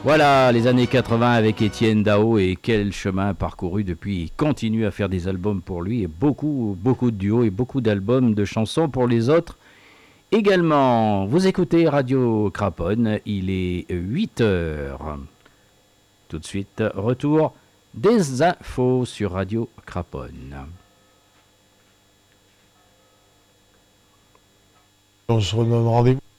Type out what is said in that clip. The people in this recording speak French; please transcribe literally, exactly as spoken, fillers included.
Voilà, les années quatre-vingts avec Étienne Dao et quel chemin parcouru depuis. Il continue à faire des albums pour lui et beaucoup, beaucoup de duos et beaucoup d'albums de chansons pour les autres. Également, vous écoutez Radio Craponne, il est huit heures. Tout de suite, retour des infos sur Radio Craponne. On se redonne rendez-vous.